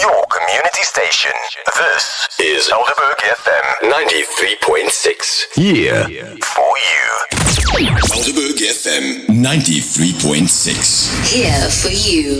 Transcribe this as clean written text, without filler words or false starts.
your community station. This is Elderberg FM 93.6. Yeah. For you. Elderberg FM 93.6. Here for you.